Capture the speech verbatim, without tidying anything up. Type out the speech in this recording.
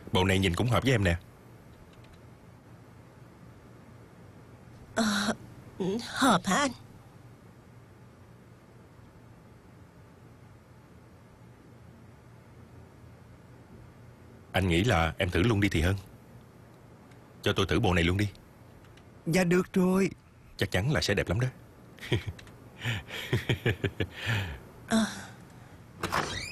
Bộ này nhìn cũng hợp với em nè. Ờ, hợp hả anh? Anh nghĩ là em thử luôn đi thì hơn. Cho tôi thử bộ này luôn đi. Dạ được rồi. Chắc chắn là sẽ đẹp lắm đó. À.